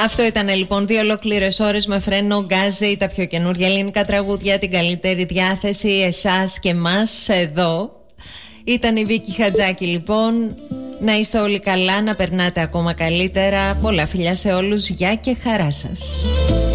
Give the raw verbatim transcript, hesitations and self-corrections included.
Αυτό ήταν λοιπόν δύο ολόκληρες ώρες με Φρένο Γκάζι, τα πιο καινούργια ελληνικά τραγούδια, την καλύτερη διάθεση, εσάς και μας εδώ. Ήταν η Βίκη Χατζάκη λοιπόν. Να είστε όλοι καλά, να περνάτε ακόμα καλύτερα. Πολλά φιλιά σε όλους, γεια και χαρά σας.